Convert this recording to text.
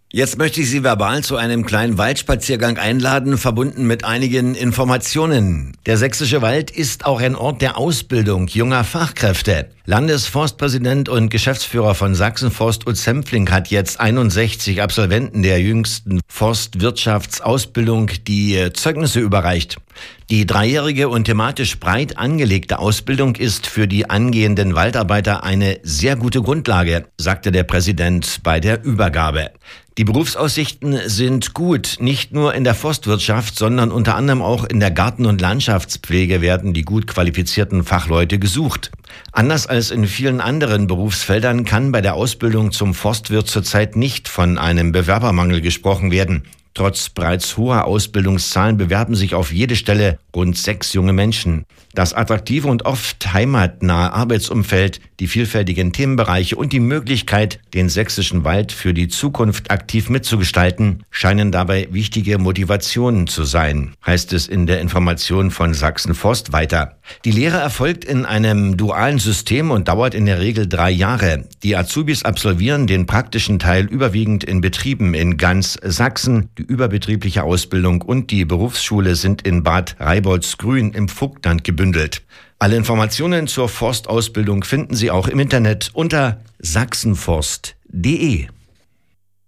Jetzt möchte ich Sie verbal zu einem kleinen Waldspaziergang einladen, verbunden mit einigen Informationen. Der Sächsische Wald ist auch ein Ort der Ausbildung junger Fachkräfte. Landesforstpräsident und Geschäftsführer von Sachsenforst Utz Hempfling hat jetzt 61 Absolventen der jüngsten Forstwirtschaftsausbildung die Zeugnisse überreicht. Die dreijährige und thematisch breit angelegte Ausbildung ist für die angehenden Waldarbeiter eine sehr gute Grundlage, sagte der Präsident bei der Übergabe. Die Berufsaussichten sind gut. Nicht nur in der Forstwirtschaft, sondern unter anderem auch in der Garten- und Landschaftspflege werden die gut qualifizierten Fachleute gesucht. Anders als in vielen anderen Berufsfeldern kann bei der Ausbildung zum Forstwirt zurzeit nicht von einem Bewerbermangel gesprochen werden. Trotz bereits hoher Ausbildungszahlen bewerben sich auf jede Stelle rund 6 junge Menschen. Das attraktive und oft heimatnahe Arbeitsumfeld, die vielfältigen Themenbereiche und die Möglichkeit, den sächsischen Wald für die Zukunft aktiv mitzugestalten, scheinen dabei wichtige Motivationen zu sein, heißt es in der Information von Sachsenforst weiter. Die Lehre erfolgt in einem dualen System und dauert in der Regel 3 Jahre. Die Azubis absolvieren den praktischen Teil überwiegend in Betrieben in ganz Sachsen. Die überbetriebliche Ausbildung und die Berufsschule sind in Bad Reiboldsgrün im Vogtland gebündelt. Alle Informationen zur Forstausbildung finden Sie auch im Internet unter sachsenforst.de.